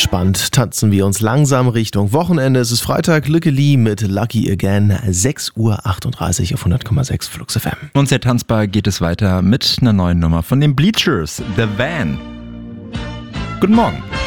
Entspannt tanzen wir uns langsam Richtung Wochenende. Es ist Freitag, Lücke Lee mit Lucky Again, 6:38 Uhr auf 100,6 Flux FM. Und sehr tanzbar geht es weiter mit einer neuen Nummer von den Bleachers, The Van. Guten Morgen.